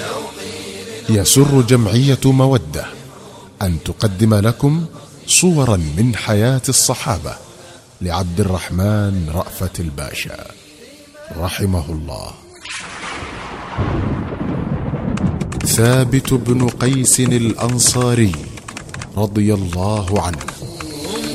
يسر جمعية مودة أن تقدم لكم صورا من حياة الصحابة لعبد الرحمن رأفت الباشا رحمه الله. ثابت بن قيس الأنصاري رضي الله عنه